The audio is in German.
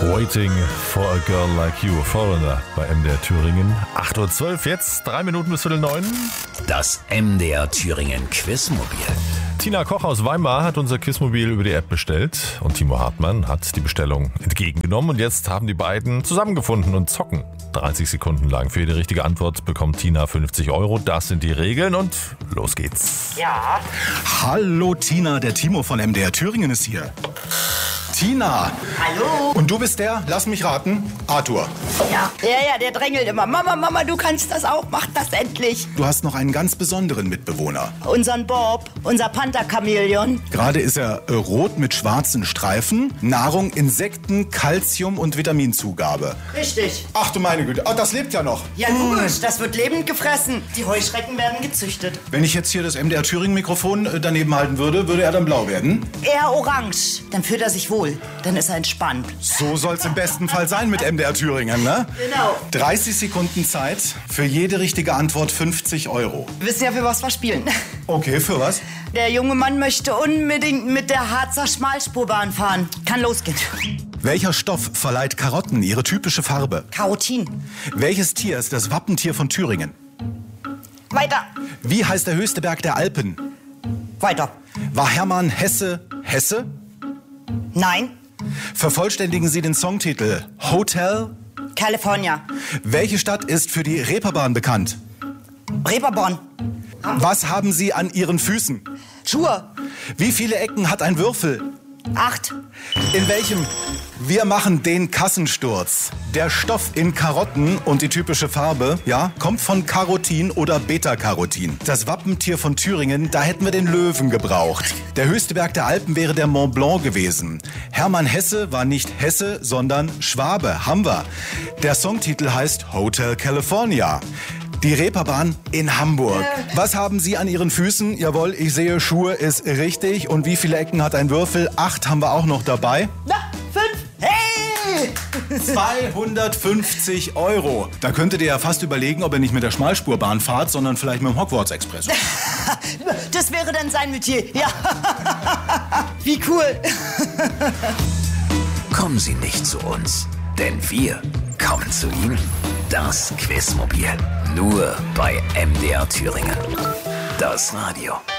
Waiting for a Girl Like You, Foreigner bei MDR Thüringen. 8.12 Uhr, jetzt 3 Minuten bis 8:45. Das MDR Thüringen Quizmobil. Tina Koch aus Weimar hat unser Quizmobil über die App bestellt und Timo Hartmann hat die Bestellung entgegengenommen. Und jetzt haben die beiden zusammengefunden und zocken 30 Sekunden lang. Für jede richtige Antwort bekommt Tina 50 Euro. Das sind die Regeln und los geht's. Ja. Hallo Tina, der Timo von MDR Thüringen ist hier. Tina. Hallo. Und du bist der, lass mich raten, Arthur. Ja, der drängelt immer. Mama, du kannst das auch, mach das endlich. Du hast noch einen ganz besonderen Mitbewohner. Unseren Bob, unser Panther-Chamäleon. Gerade ist er rot mit schwarzen Streifen. Nahrung, Insekten, Calcium und Vitaminzugabe. Richtig. Ach du meine Güte, das lebt ja noch. Ja, logisch, das wird lebend gefressen. Die Heuschrecken werden gezüchtet. Wenn ich jetzt hier das MDR Thüringen Mikrofon daneben halten würde, würde er dann blau werden? Eher orange, dann fühlt er sich wohl. Dann ist er entspannt. So soll's im besten Fall sein mit MDR Thüringen, ne? Genau. 30 Sekunden Zeit, für jede richtige Antwort 50 Euro. Wir wissen ja, für was wir spielen. Okay, für was? Der junge Mann möchte unbedingt mit der Harzer Schmalspurbahn fahren. Kann losgehen. Welcher Stoff verleiht Karotten ihre typische Farbe? Karotin. Welches Tier ist das Wappentier von Thüringen? Weiter. Wie heißt der höchste Berg der Alpen? Weiter. War Hermann Hesse Hesse? Nein. Vervollständigen Sie den Songtitel Hotel. California. Welche Stadt ist für die Reeperbahn bekannt? Reeperbahn. Was haben Sie an Ihren Füßen? Schuhe. Wie viele Ecken hat ein Würfel? 8. In welchem? Wir machen den Kassensturz. Der Stoff in Karotten und die typische Farbe, ja, kommt von Carotin oder Beta-Carotin. Das Wappentier von Thüringen, da hätten wir den Löwen gebraucht. Der höchste Berg der Alpen wäre der Mont Blanc gewesen. Hermann Hesse war nicht Hesse, sondern Schwabe. Haben wir. Der Songtitel heißt Hotel California. Die Reeperbahn in Hamburg. Was haben Sie an Ihren Füßen? Jawohl, ich sehe, Schuhe ist richtig. Und wie viele Ecken hat ein Würfel? 8 haben wir auch noch dabei. Na, 5. Hey! 250 Euro. Da könntet ihr ja fast überlegen, ob ihr nicht mit der Schmalspurbahn fahrt, sondern vielleicht mit dem Hogwarts Express. Das wäre dann sein Metier. Ja. Wie cool. Kommen Sie nicht zu uns, denn wir kommen zu Ihnen. Das Quizmobil. Nur bei MDR Thüringen. Das Radio.